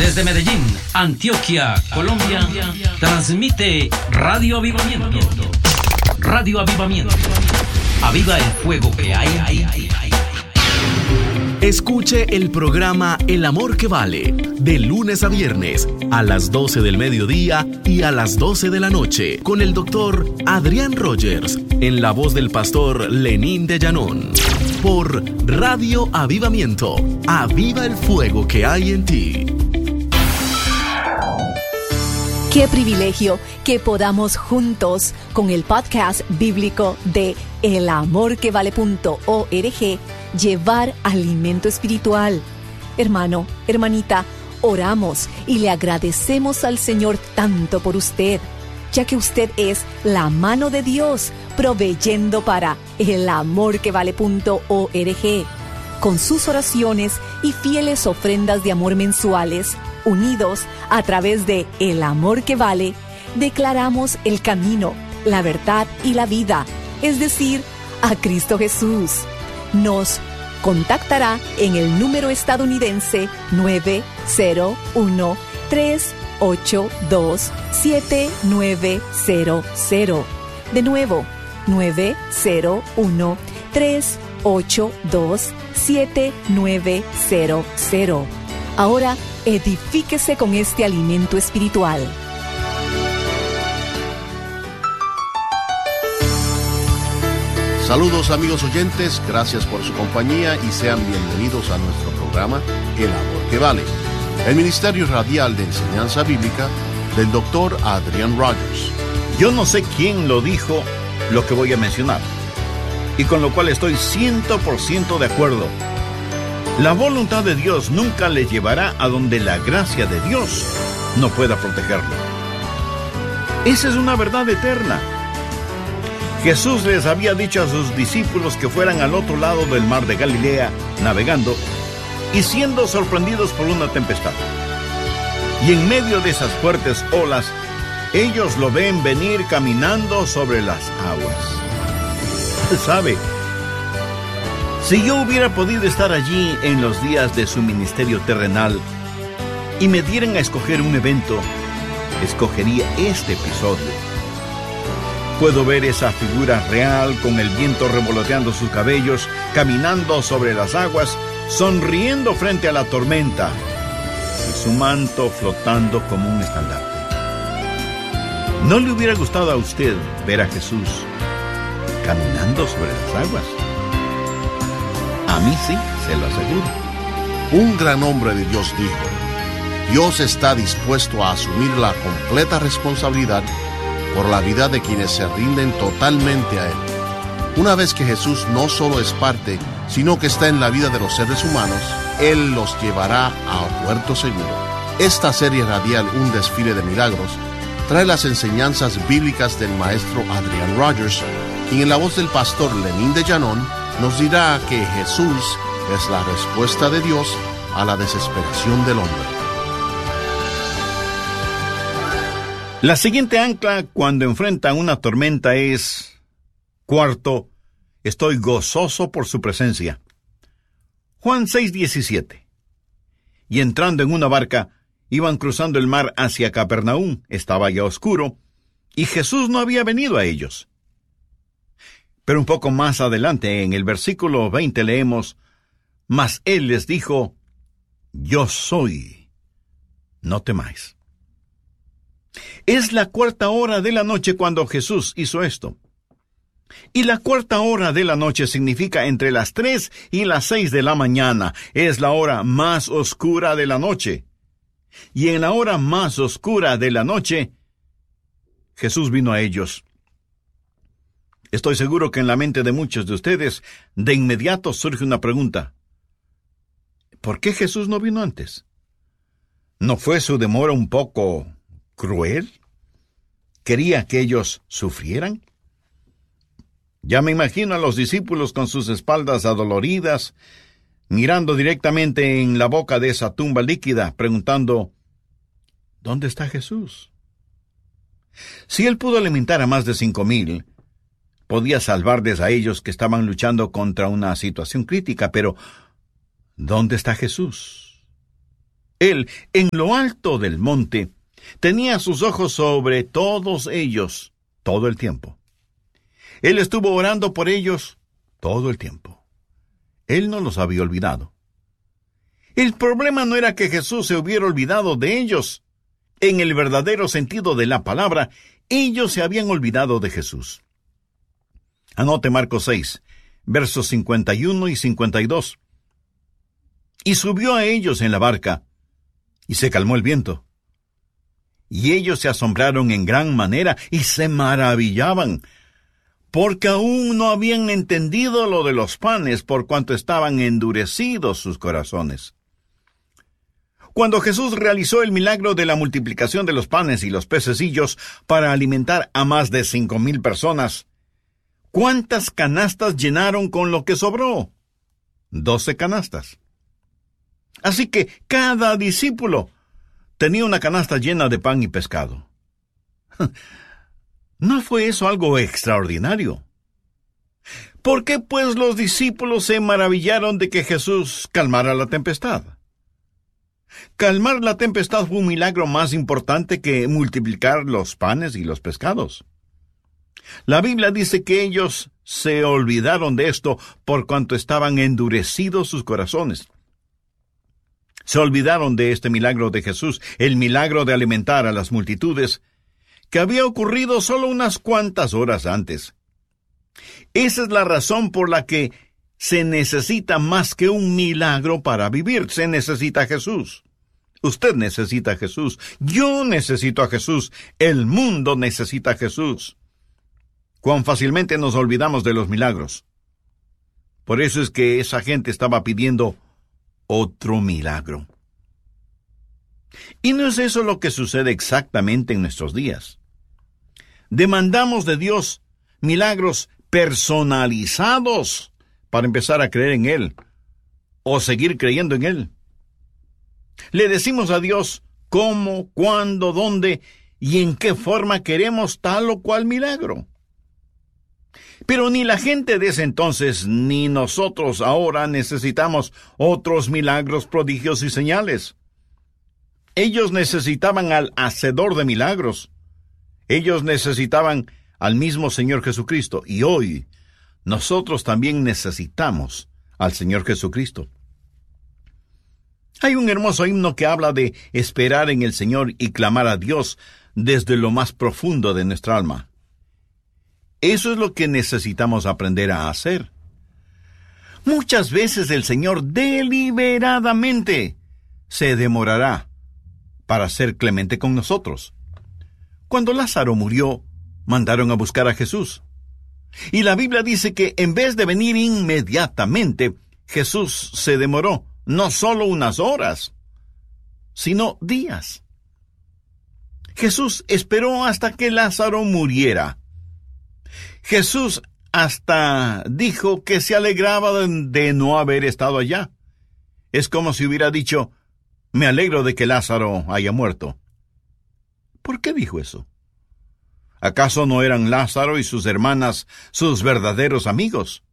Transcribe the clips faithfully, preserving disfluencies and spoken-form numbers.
Desde Medellín, Antioquia, Colombia, transmite Radio Avivamiento. Radio Avivamiento. Aviva el fuego que hay ahí. Escuche el programa El Amor que Vale, de lunes a viernes, a las doce del mediodía y a las doce de la noche, con el doctor Adrián Rogers, en la voz del pastor Lenín de Llanón, por Radio Avivamiento. Aviva el fuego que hay en ti. Qué privilegio que podamos juntos con el podcast bíblico de el amor que vale punto org llevar alimento espiritual. Hermano, hermanita, oramos y le agradecemos al Señor tanto por usted, ya que usted es la mano de Dios proveyendo para el amor que vale punto org. Con sus oraciones y fieles ofrendas de amor mensuales, unidos a través de El Amor que Vale, declaramos el camino, la verdad y la vida, es decir, a Cristo Jesús. Nos contactará en el número estadounidense nueve cero uno, tres ocho dos, siete nueve cero cero. De nuevo, nueve cero uno, tres ocho dos, siete nueve cero cero. Ahora, edifíquese con este alimento espiritual. Saludos amigos oyentes, gracias por su compañía y sean bienvenidos a nuestro programa El Amor que Vale, el Ministerio Radial de Enseñanza Bíblica del doctor Adrián Rogers. Yo no sé quién lo dijo lo que voy a mencionar, y con lo cual estoy cien por ciento de acuerdo. La voluntad de Dios nunca le llevará a donde la gracia de Dios no pueda protegerlo. Esa es una verdad eterna. Jesús les había dicho a sus discípulos que fueran al otro lado del mar de Galilea, navegando y siendo sorprendidos por una tempestad. Y en medio de esas fuertes olas, ellos lo ven venir caminando sobre las aguas. ¿Sabe? Si yo hubiera podido estar allí en los días de su ministerio terrenal y me dieran a escoger un evento, escogería este episodio. Puedo ver esa figura real con el viento revoloteando sus cabellos, caminando sobre las aguas, sonriendo frente a la tormenta y su manto flotando como un estandarte. ¿No le hubiera gustado a usted ver a Jesús caminando sobre las aguas? A mí sí, se lo aseguro. Un gran hombre de Dios dijo: Dios está dispuesto a asumir la completa responsabilidad por la vida de quienes se rinden totalmente a Él. Una vez que Jesús no solo es parte, sino que está en la vida de los seres humanos, Él los llevará a puerto seguro. Esta serie radial, Un Desfile de Milagros, trae las enseñanzas bíblicas del maestro Adrián Rogers, quien en la voz del pastor Lenín de Llanón nos dirá que Jesús es la respuesta de Dios a la desesperación del hombre. La siguiente ancla cuando enfrentan una tormenta es: cuarto, estoy gozoso por su presencia. Juan seis diecisiete. Y entrando en una barca, iban cruzando el mar hacia Capernaum. Estaba ya oscuro, y Jesús no había venido a ellos. Pero un poco más adelante, en el versículo veinte, leemos: Mas él les dijo: Yo soy, no temáis. Es la cuarta hora de la noche cuando Jesús hizo esto. Y la cuarta hora de la noche significa entre las tres y las seis de la mañana. Es la hora más oscura de la noche. Y en la hora más oscura de la noche, Jesús vino a ellos. Estoy seguro que en la mente de muchos de ustedes, de inmediato surge una pregunta: ¿por qué Jesús no vino antes? ¿No fue su demora un poco cruel? ¿Quería que ellos sufrieran? Ya me imagino a los discípulos con sus espaldas adoloridas, mirando directamente en la boca de esa tumba líquida, preguntando: ¿dónde está Jesús? Si él pudo alimentar a más de cinco mil, podía salvarles a ellos que estaban luchando contra una situación crítica, pero ¿dónde está Jesús? Él, en lo alto del monte, tenía sus ojos sobre todos ellos todo el tiempo. Él estuvo orando por ellos todo el tiempo. Él no los había olvidado. El problema no era que Jesús se hubiera olvidado de ellos. En el verdadero sentido de la palabra, ellos se habían olvidado de Jesús. Anote Marcos seis, versos cincuenta y uno y cincuenta y dos. Y subió a ellos en la barca, y se calmó el viento. Y ellos se asombraron en gran manera, y se maravillaban, porque aún no habían entendido lo de los panes, por cuanto estaban endurecidos sus corazones. Cuando Jesús realizó el milagro de la multiplicación de los panes y los pececillos para alimentar a más de cinco mil personas, ¿cuántas canastas llenaron con lo que sobró? Doce canastas. Así que cada discípulo tenía una canasta llena de pan y pescado. ¿No fue eso algo extraordinario? ¿Por qué pues los discípulos se maravillaron de que Jesús calmara la tempestad? Calmar la tempestad fue un milagro más importante que multiplicar los panes y los pescados. La Biblia dice que ellos se olvidaron de esto por cuanto estaban endurecidos sus corazones. Se olvidaron de este milagro de Jesús, el milagro de alimentar a las multitudes, que había ocurrido solo unas cuantas horas antes. Esa es la razón por la que se necesita más que un milagro para vivir. Se necesita a Jesús. Usted necesita a Jesús. Yo necesito a Jesús. El mundo necesita a Jesús. Cuán fácilmente nos olvidamos de los milagros. Por eso es que esa gente estaba pidiendo otro milagro. Y no es eso lo que sucede exactamente en nuestros días. Demandamos de Dios milagros personalizados para empezar a creer en Él o seguir creyendo en Él. Le decimos a Dios cómo, cuándo, dónde y en qué forma queremos tal o cual milagro. Pero ni la gente de ese entonces ni nosotros ahora necesitamos otros milagros, prodigios y señales. Ellos necesitaban al hacedor de milagros. Ellos necesitaban al mismo Señor Jesucristo. Y hoy nosotros también necesitamos al Señor Jesucristo. Hay un hermoso himno que habla de esperar en el Señor y clamar a Dios desde lo más profundo de nuestra alma. Eso es lo que necesitamos aprender a hacer. Muchas veces el Señor deliberadamente se demorará para ser clemente con nosotros. Cuando Lázaro murió, mandaron a buscar a Jesús. Y la Biblia dice que en vez de venir inmediatamente, Jesús se demoró no solo unas horas, sino días. Jesús esperó hasta que Lázaro muriera. Jesús hasta dijo que se alegraba de, de no haber estado allá. Es como si hubiera dicho, me alegro de que Lázaro haya muerto. ¿Por qué dijo eso? ¿Acaso no eran Lázaro y sus hermanas sus verdaderos amigos?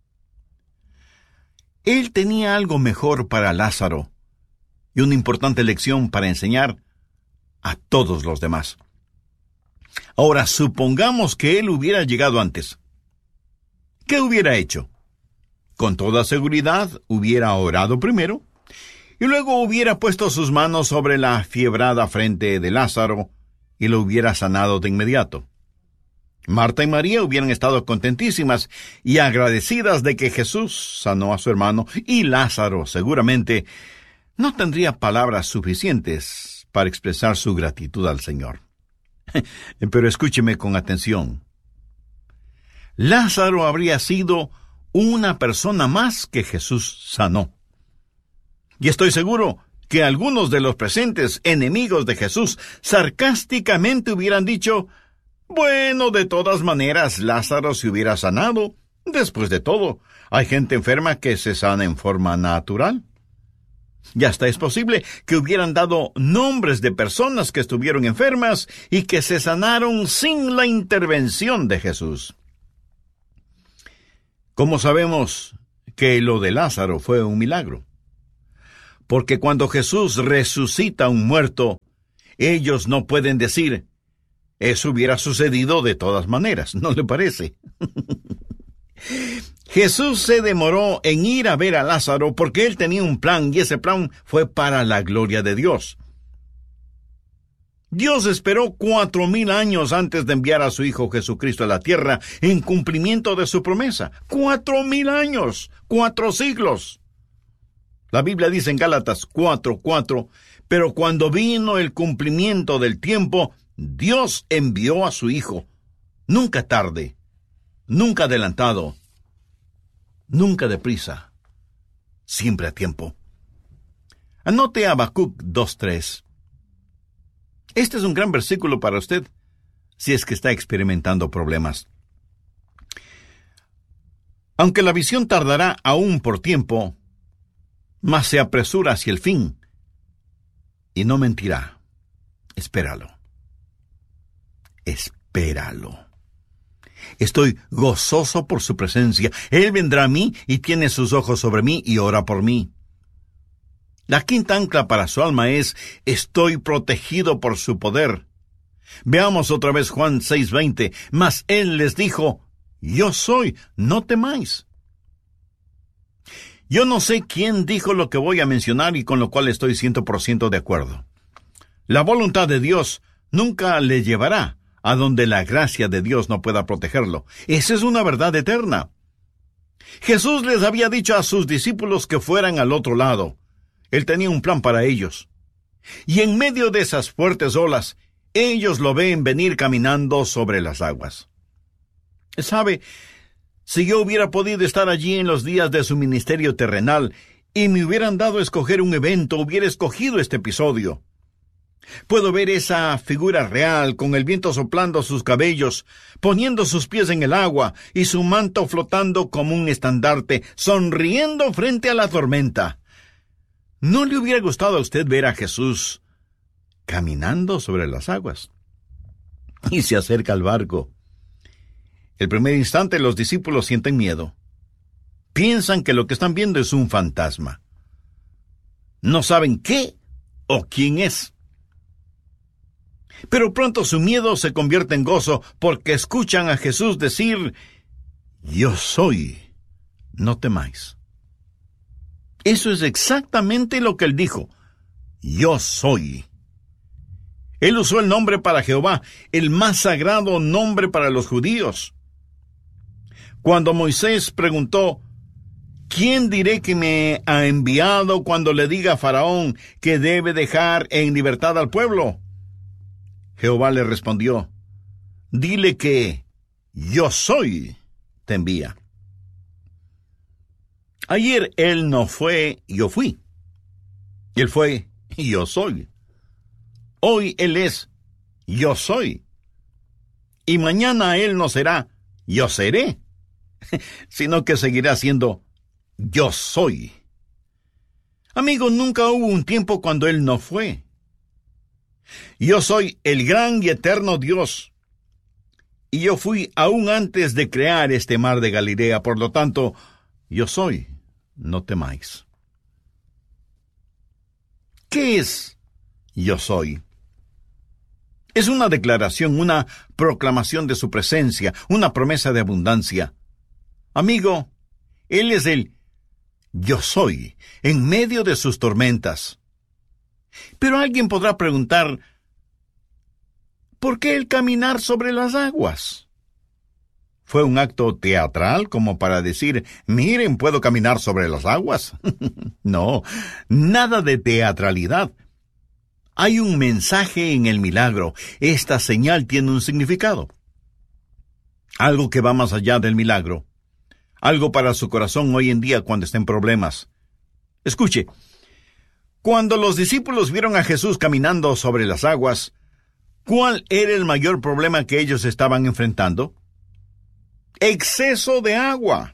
Él tenía algo mejor para Lázaro y una importante lección para enseñar a todos los demás. Ahora, supongamos que él hubiera llegado antes. ¿Qué hubiera hecho? Con toda seguridad, hubiera orado primero, y luego hubiera puesto sus manos sobre la fiebrada frente de Lázaro, y lo hubiera sanado de inmediato. Marta y María hubieran estado contentísimas y agradecidas de que Jesús sanó a su hermano, y Lázaro seguramente no tendría palabras suficientes para expresar su gratitud al Señor. Pero escúcheme con atención. Lázaro habría sido una persona más que Jesús sanó. Y estoy seguro que algunos de los presentes enemigos de Jesús sarcásticamente hubieran dicho, bueno, de todas maneras, Lázaro se hubiera sanado. Después de todo, hay gente enferma que se sana en forma natural. Y hasta es posible que hubieran dado nombres de personas que estuvieron enfermas y que se sanaron sin la intervención de Jesús. ¿Cómo sabemos que lo de Lázaro fue un milagro? Porque cuando Jesús resucita a un muerto, ellos no pueden decir, eso hubiera sucedido de todas maneras, ¿no le parece? Jesús se demoró en ir a ver a Lázaro porque él tenía un plan, y ese plan fue para la gloria de Dios. Dios esperó cuatro mil años antes de enviar a su Hijo Jesucristo a la tierra en cumplimiento de su promesa. Cuatro mil años, cuatro siglos. La Biblia dice en Gálatas cuatro cuatro, pero cuando vino el cumplimiento del tiempo, Dios envió a su Hijo. Nunca tarde, nunca adelantado, nunca deprisa, siempre a tiempo. Anote Habacuc dos tres. Este es un gran versículo para usted, si es que está experimentando problemas. Aunque la visión tardará aún por tiempo, mas se apresura hacia el fin, y no mentirá. Espéralo. Espéralo. Estoy gozoso por su presencia. Él vendrá a mí y tiene sus ojos sobre mí y ora por mí. La quinta ancla para su alma es, estoy protegido por su poder. Veamos otra vez Juan seis veinte. Mas él les dijo, yo soy, no temáis. Yo no sé quién dijo lo que voy a mencionar y con lo cual estoy cien por ciento de acuerdo. La voluntad de Dios nunca le llevará a donde la gracia de Dios no pueda protegerlo. Esa es una verdad eterna. Jesús les había dicho a sus discípulos que fueran al otro lado. Él tenía un plan para ellos. Y en medio de esas fuertes olas, ellos lo ven venir caminando sobre las aguas. ¿Sabe? Si yo hubiera podido estar allí en los días de su ministerio terrenal y me hubieran dado a escoger un evento, hubiera escogido este episodio. Puedo ver esa figura real con el viento soplando sus cabellos, poniendo sus pies en el agua y su manto flotando como un estandarte, sonriendo frente a la tormenta. ¿No le hubiera gustado a usted ver a Jesús caminando sobre las aguas? Y se acerca al barco. El primer instante los discípulos sienten miedo. Piensan que lo que están viendo es un fantasma. No saben qué o quién es. Pero pronto su miedo se convierte en gozo porque escuchan a Jesús decir, yo soy, no temáis. Eso es exactamente lo que él dijo, yo soy. Él usó el nombre para Jehová, el más sagrado nombre para los judíos. Cuando Moisés preguntó, ¿quién diré que me ha enviado cuando le diga a Faraón que debe dejar en libertad al pueblo? Jehová le respondió, dile que yo soy, te envía. Ayer él no fue, yo fui. Él fue, yo soy. Hoy él es, yo soy. Y mañana él no será, yo seré, sino que seguirá siendo, yo soy. Amigo, nunca hubo un tiempo cuando él no fue. Yo soy el gran y eterno Dios. Y yo fui aún antes de crear este mar de Galilea, por lo tanto, yo soy, no temáis. ¿Qué es yo soy? Es una declaración, una proclamación de su presencia, una promesa de abundancia. Amigo, él es el yo soy, en medio de sus tormentas. Pero alguien podrá preguntar, ¿por qué el caminar sobre las aguas? ¿Fue un acto teatral como para decir, miren, puedo caminar sobre las aguas? No, nada de teatralidad. Hay un mensaje en el milagro. Esta señal tiene un significado. Algo que va más allá del milagro. Algo para su corazón hoy en día cuando está en problemas. Escuche, cuando los discípulos vieron a Jesús caminando sobre las aguas, ¿cuál era el mayor problema que ellos estaban enfrentando? Exceso de agua.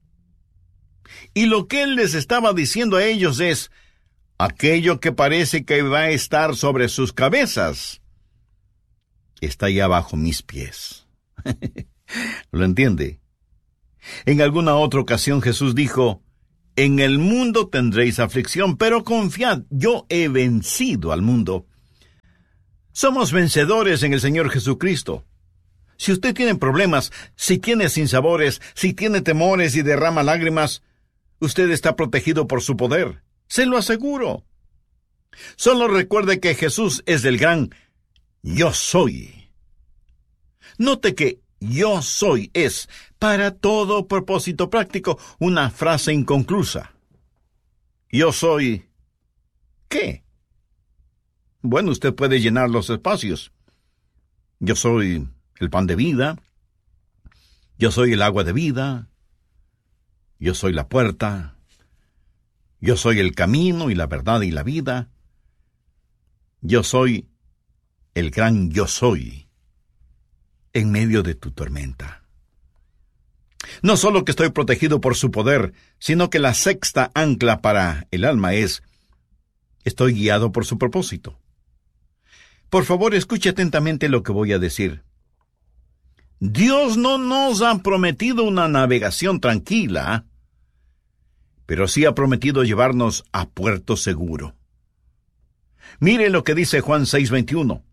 Y lo que él les estaba diciendo a ellos es, aquello que parece que va a estar sobre sus cabezas, está ya bajo mis pies. ¿Lo entiende? En alguna otra ocasión Jesús dijo, en el mundo tendréis aflicción, pero confiad, yo he vencido al mundo. Somos vencedores en el Señor Jesucristo. Si usted tiene problemas, si tiene sinsabores, si tiene temores y derrama lágrimas, usted está protegido por su poder. Se lo aseguro. Solo recuerde que Jesús es el gran yo soy. Note que yo soy es, para todo propósito práctico, una frase inconclusa. Yo soy... ¿qué? Bueno, usted puede llenar los espacios. Yo soy el pan de vida. Yo soy el agua de vida. Yo soy la puerta. Yo soy el camino y la verdad y la vida. Yo soy el gran yo soy en medio de tu tormenta. No solo que estoy protegido por su poder, sino que la sexta ancla para el alma es: estoy guiado por su propósito. Por favor, escuche atentamente lo que voy a decir. Dios no nos ha prometido una navegación tranquila, pero sí ha prometido llevarnos a puerto seguro. Mire lo que dice Juan seis veintiuno.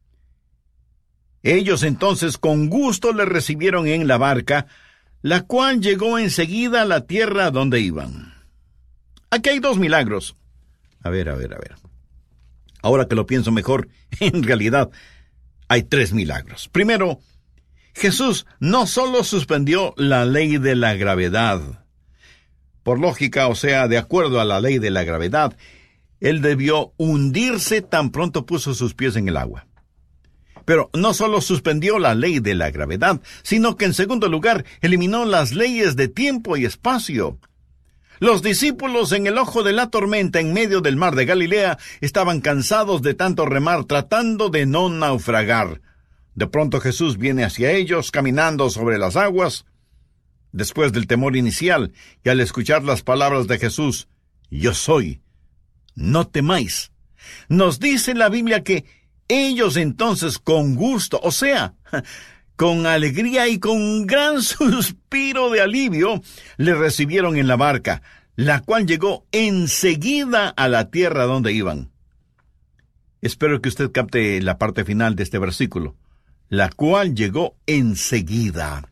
Ellos entonces con gusto le recibieron en la barca, la cual llegó enseguida a la tierra donde iban. Aquí hay dos milagros. A ver, a ver, a ver. Ahora que lo pienso mejor, en realidad hay tres milagros. Primero, Jesús no solo suspendió la ley de la gravedad. Por lógica, o sea, de acuerdo a la ley de la gravedad, él debió hundirse tan pronto puso sus pies en el agua. Pero no solo suspendió la ley de la gravedad, sino que en segundo lugar eliminó las leyes de tiempo y espacio. Los discípulos en el ojo de la tormenta en medio del mar de Galilea estaban cansados de tanto remar tratando de no naufragar. De pronto Jesús viene hacia ellos caminando sobre las aguas. Después del temor inicial y al escuchar las palabras de Jesús, yo soy, no temáis, nos dice la Biblia que ellos entonces con gusto, o sea, con alegría y con un gran suspiro de alivio, le recibieron en la barca, la cual llegó enseguida a la tierra donde iban. Espero que usted capte la parte final de este versículo, la cual llegó enseguida.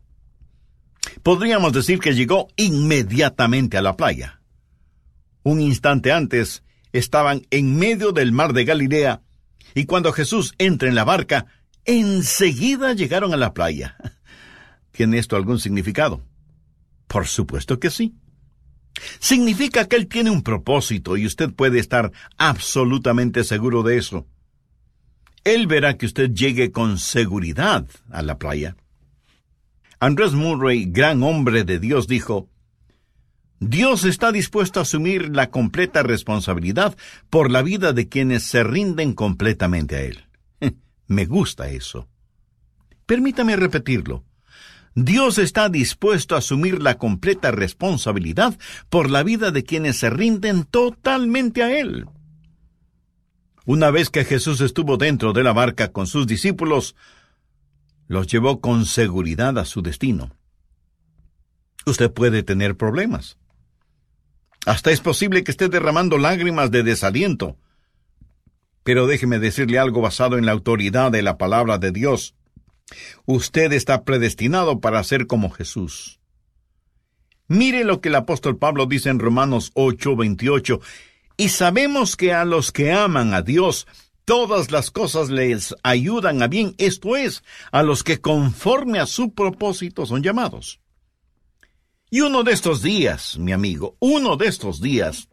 Podríamos decir que llegó inmediatamente a la playa. Un instante antes estaban en medio del mar de Galilea, y cuando Jesús entra en la barca, enseguida llegaron a la playa. ¿Tiene esto algún significado? Por supuesto que sí. Significa que Él tiene un propósito y usted puede estar absolutamente seguro de eso. Él verá que usted llegue con seguridad a la playa. Andrés Murray, gran hombre de Dios, dijo: Dios está dispuesto a asumir la completa responsabilidad por la vida de quienes se rinden completamente a Él. Me gusta eso. Permítame repetirlo. Dios está dispuesto a asumir la completa responsabilidad por la vida de quienes se rinden totalmente a Él. Una vez que Jesús estuvo dentro de la barca con sus discípulos, los llevó con seguridad a su destino. Usted puede tener problemas. Hasta es posible que esté derramando lágrimas de desaliento. Pero déjeme decirle algo basado en la autoridad de la palabra de Dios. Usted está predestinado para ser como Jesús. Mire lo que el apóstol Pablo dice en Romanos ocho veintiocho. Y sabemos que a los que aman a Dios, todas las cosas les ayudan a bien, esto es, a los que conforme a su propósito son llamados. Y uno de estos días, mi amigo, uno de estos días,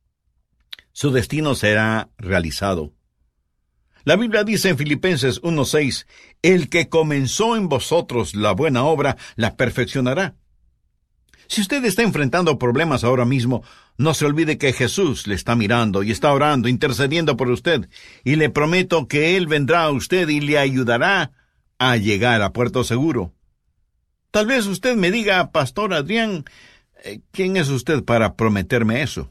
su destino será realizado. La Biblia dice en Filipenses uno seis, el que comenzó en vosotros la buena obra, la perfeccionará. Si usted está enfrentando problemas ahora mismo, no se olvide que Jesús le está mirando y está orando, intercediendo por usted, y le prometo que Él vendrá a usted y le ayudará a llegar a puerto seguro. Tal vez usted me diga, Pastor Adrián, ¿quién es usted para prometerme eso?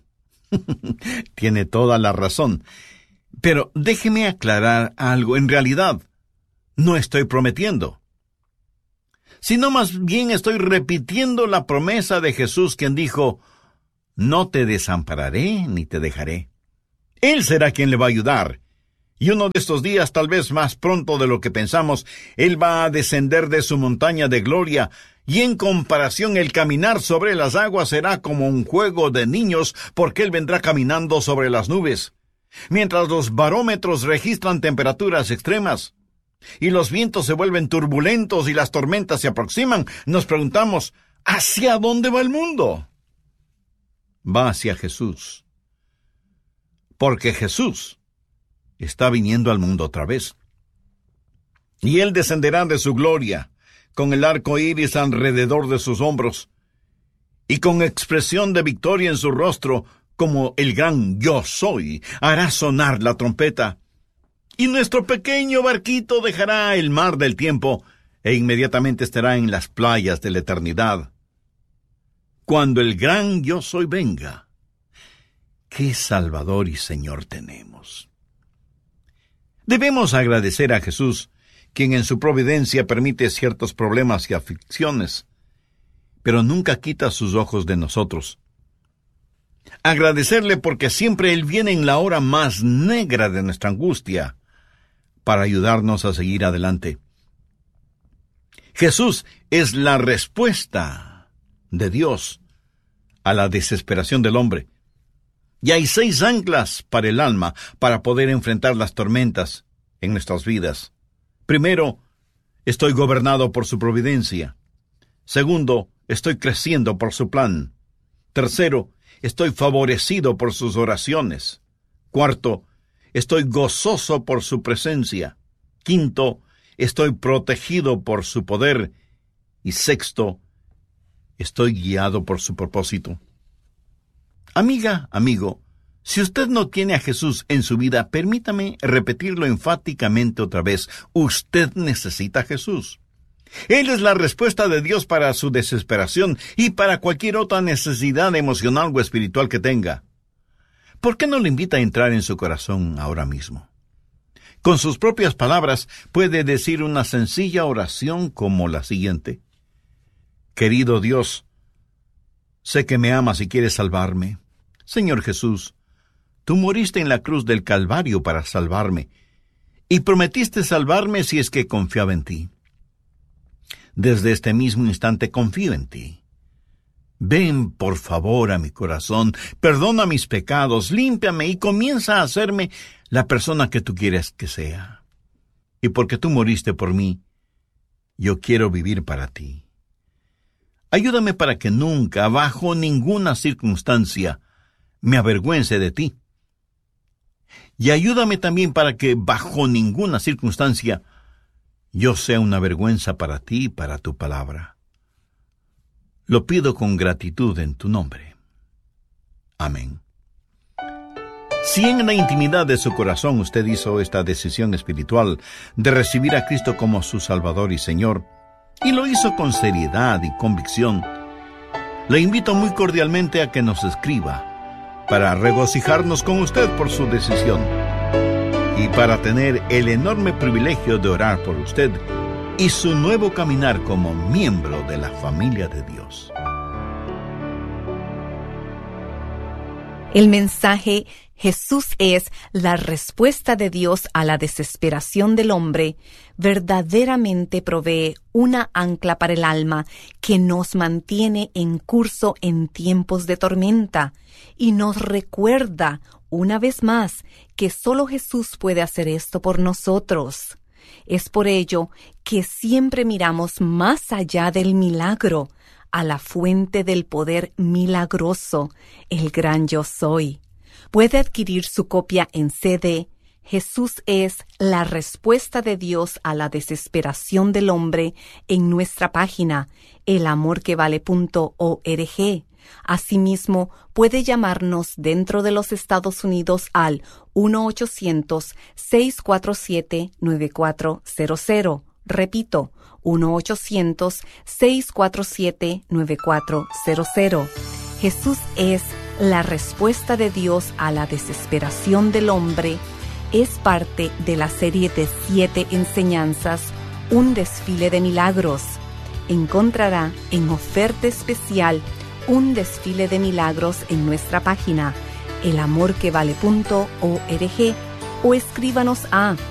Tiene toda la razón. Pero déjeme aclarar algo. En realidad, no estoy prometiendo, sino más bien estoy repitiendo la promesa de Jesús, quien dijo, no te desampararé ni te dejaré. Él será quien le va a ayudar. Y uno de estos días, tal vez más pronto de lo que pensamos, Él va a descender de su montaña de gloria, y en comparación el caminar sobre las aguas será como un juego de niños, porque Él vendrá caminando sobre las nubes. Mientras los barómetros registran temperaturas extremas, y los vientos se vuelven turbulentos y las tormentas se aproximan, nos preguntamos, ¿hacia dónde va el mundo? Va hacia Jesús. Porque Jesús está viniendo al mundo otra vez. Y Él descenderá de su gloria, con el arco iris alrededor de sus hombros, y con expresión de victoria en su rostro, como el gran Yo Soy, hará sonar la trompeta. Y nuestro pequeño barquito dejará el mar del tiempo, e inmediatamente estará en las playas de la eternidad. Cuando el gran Yo Soy venga, ¡qué Salvador y Señor tenemos! Debemos agradecer a Jesús, quien en su providencia permite ciertos problemas y aflicciones, pero nunca quita sus ojos de nosotros. Agradecerle porque siempre Él viene en la hora más negra de nuestra angustia, para ayudarnos a seguir adelante. Jesús es la respuesta de Dios a la desesperación del hombre. Y hay seis anclas para el alma para poder enfrentar las tormentas en nuestras vidas. Primero, estoy gobernado por su providencia. Segundo, estoy creciendo por su plan. Tercero, estoy favorecido por sus oraciones. Cuarto, estoy gozoso por su presencia. Quinto, estoy protegido por su poder. Y sexto, estoy guiado por su propósito. Amiga, amigo, si usted no tiene a Jesús en su vida, permítame repetirlo enfáticamente otra vez. Usted necesita a Jesús. Él es la respuesta de Dios para su desesperación y para cualquier otra necesidad emocional o espiritual que tenga. ¿Por qué no le invita a entrar en su corazón ahora mismo? Con sus propias palabras puede decir una sencilla oración como la siguiente. Querido Dios, sé que me amas y quieres salvarme. Señor Jesús, tú moriste en la cruz del Calvario para salvarme, y prometiste salvarme si es que confiaba en ti. Desde este mismo instante confío en ti. Ven, por favor, a mi corazón, perdona mis pecados, límpiame y comienza a hacerme la persona que tú quieres que sea. Y porque tú moriste por mí, yo quiero vivir para ti. Ayúdame para que nunca, bajo ninguna circunstancia, me avergüence de ti. Y ayúdame también para que, bajo ninguna circunstancia, yo sea una vergüenza para ti y para tu palabra. Lo pido con gratitud en tu nombre. Amén. Si en la intimidad de su corazón usted hizo esta decisión espiritual de recibir a Cristo como su Salvador y Señor, y lo hizo con seriedad y convicción, le invito muy cordialmente a que nos escriba para regocijarnos con usted por su decisión y para tener el enorme privilegio de orar por usted y su nuevo caminar como miembro de la familia de Dios. El mensaje Jesús es la respuesta de Dios a la desesperación del hombre verdaderamente provee una ancla para el alma que nos mantiene en curso en tiempos de tormenta y nos recuerda una vez más que solo Jesús puede hacer esto por nosotros. Es por ello que siempre miramos más allá del milagro, a la fuente del poder milagroso, el gran Yo Soy. Puede adquirir su copia en C D. Jesús es la respuesta de Dios a la desesperación del hombre en nuestra página el amor que vale punto org. Asimismo, puede llamarnos dentro de los Estados Unidos al uno ochocientos, seis cuatro siete, nueve cuatro cero cero. Repito, uno ochocientos, seis cuatro siete, nueve cuatro cero cero. Jesús es la respuesta de Dios a la desesperación del hombre. Es parte de la serie de siete enseñanzas, un desfile de milagros. Encontrará en oferta especial un desfile de milagros en nuestra página el amor que vale punto org o escríbanos a